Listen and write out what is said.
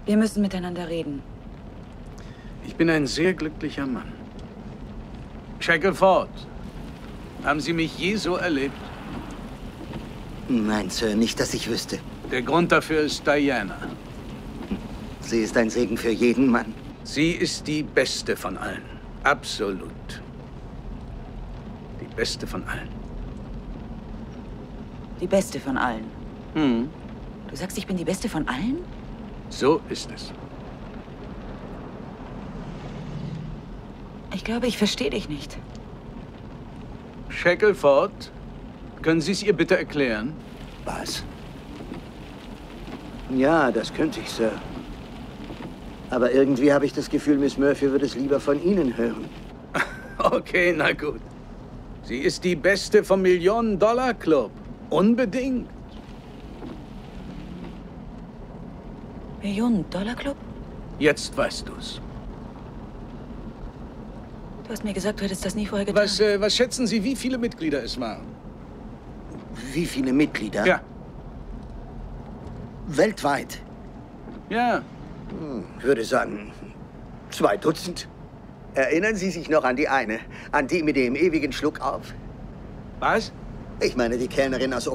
Wir müssen miteinander reden. Ich bin ein sehr glücklicher Mann. Shackleford, haben Sie mich je so erlebt? Nein, Sir, nicht, dass ich wüsste. Der Grund dafür ist Diana. Sie ist ein Segen für jeden Mann. Sie ist die Beste von allen. Absolut. Die Beste von allen. Die Beste von allen. Hm, Du sagst, ich bin die Beste von allen? so ist es. Ich glaube, ich verstehe dich nicht. Shackleford, können Sie es ihr bitte erklären? Was? Ja, das könnte ich, Sir. Aber irgendwie habe ich das Gefühl, Miss Murphy würde es lieber von Ihnen hören. Okay, na gut. Sie ist die Beste vom Millionen-Dollar-Club. Unbedingt. Millionen-Dollar-Club? Jetzt weißt du's. Du hast mir gesagt, du hättest das nie vorher getan. Was schätzen Sie, wie viele Mitglieder es waren? Wie viele Mitglieder? Ja. Weltweit? Ja. Würde sagen, 2 Dutzend. Erinnern Sie sich noch an die eine? An die mit dem ewigen Schluck auf? Was? Ich meine die Kellnerin aus